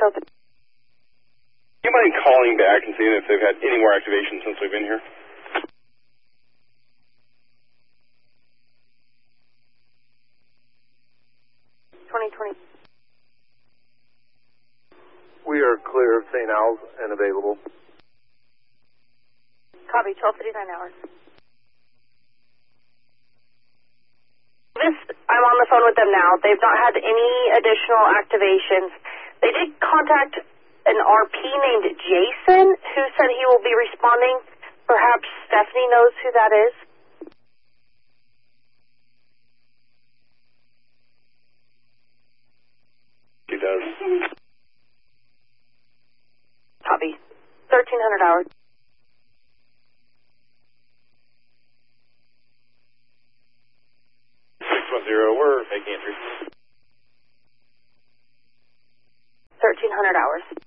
open. Do you mind calling back and seeing if they've had any more activation since we've been here? We are clear of St. Al's and available. Copy, 12:59 hours. I'm on the phone with them now. They've not had any additional activations. They did contact an RP named Jason who said he will be responding. Perhaps Stephanie knows who that is. She does. Copy. 1300 hours. 610, we're making entry. 1300 hours.